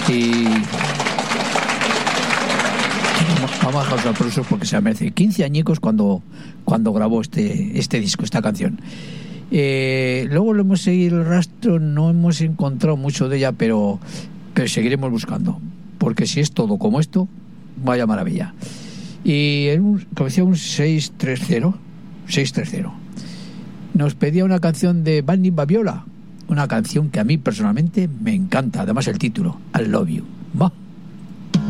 Y vamos a dejar los aplausos porque se merece. 15 añicos cuando grabó este disco, esta canción. Luego lo hemos seguido el rastro, no hemos encontrado mucho de ella, pero seguiremos buscando, porque si es todo como esto, vaya maravilla. Y como decía, un 630 nos pedía una canción de Bunny Babiola, una canción que a mí personalmente me encanta, además el título, I Love You. Va.